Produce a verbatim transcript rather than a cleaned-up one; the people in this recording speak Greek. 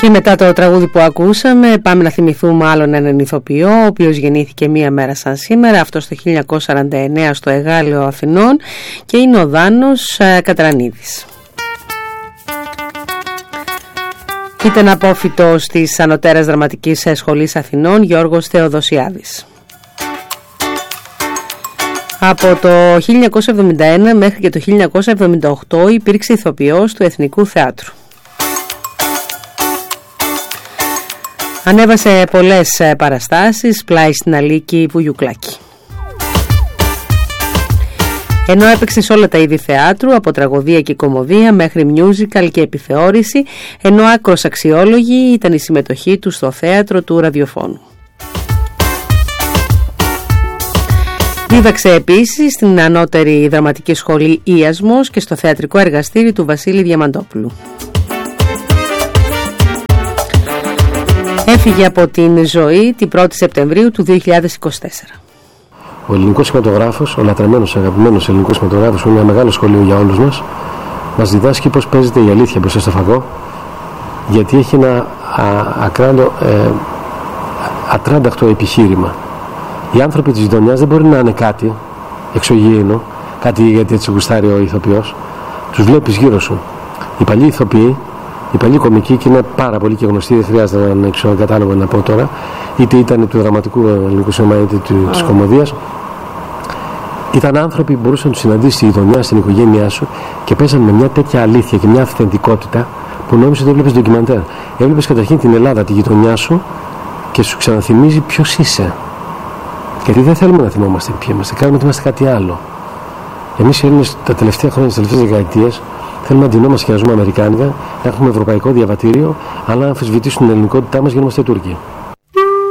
Και μετά το τραγούδι που ακούσαμε, πάμε να θυμηθούμε άλλον έναν ηθοποιό, ο οποίος γεννήθηκε μία μέρα σαν σήμερα, αυτό το χίλια εννιακόσια σαράντα εννέα στο Εγάλεο Αθηνών, και είναι ο Δάνος ε, Κατρανίδης. Ήταν απόφοιτος της Ανωτέρας Δραματικής Σχολής Αθηνών, Γιώργος Θεοδοσιάδης. Από το χίλια εννιακόσια εβδομήντα ένα μέχρι και το χίλια εννιακόσια εβδομήντα οκτώ υπήρξε ηθοποιός του Εθνικού Θεάτρου. Ανέβασε πολλές παραστάσεις πλάι στην Αλίκη Βουγιουκλάκη. Ενώ έπαιξε σε όλα τα είδη θεάτρου, από τραγωδία και κωμωδία μέχρι musical και επιθεώρηση, ενώ άκρος αξιόλογη ήταν η συμμετοχή του στο θέατρο του ραδιοφώνου. Δίδαξε επίσης στην Ανώτερη Δραματική Σχολή Ιασμός και στο θεατρικό εργαστήρι του Βασίλη Διαμαντόπουλου. Έφυγε από την ζωή την πρώτη Σεπτεμβρίου του δύο χιλιάδες είκοσι τέσσερα. Ο ελληνικός κινηματογράφος, ο λατρεμένος, αγαπημένος ελληνικός κινηματογράφος, είναι ένα μεγάλο σχολείο για όλους μας. Μας διδάσκει πώς παίζεται η αλήθεια μπροστά στο φαγό, γιατί έχει ένα ακράδο, ε, ατράνταχτο επιχείρημα. Οι άνθρωποι της γειτονιάς δεν μπορεί να είναι κάτι εξωγήινο, κάτι γιατί έτσι γουστάρει ο ηθοποιός. Τους βλέπεις γύρω σου. Οι παλιοί ηθοποιοί, οι παλιοί κομικοί, και είναι πάρα πολύ και γνωστοί, δεν χρειάζεται να ανοίξω ένα κατάλογο να πω τώρα, είτε ήταν του δραματικού ελληνικού σινεμά είτε του, της κωμωδίας, ήταν άνθρωποι που μπορούσαν να τους συναντήσεις στη γειτονιά, στην οικογένειά σου, και παίζαν με μια τέτοια αλήθεια και μια αυθεντικότητα που νόμιζες ότι έβλεπες ντοκιμαντέρ. Έβλεπες καταρχήν την Ελλάδα, τη γειτονιά σου, και σου ξαναθυμίζει ποιος είσαι. Γιατί δεν θέλουμε να θυμόμαστε ποιοι είμαστε, κάνουμε ότι είμαστε κάτι άλλο. Εμείς οι Έλληνες τα τελευταία χρόνια, τις τελευταίες δεκαετίες, θέλουμε να ντυνόμαστε και να ζούμε αμερικάνικα, να έχουμε ευρωπαϊκό διαβατήριο, αλλά να αμφισβητήσουν την ελληνικότητά μας, γίνομαστε Τούρκοι.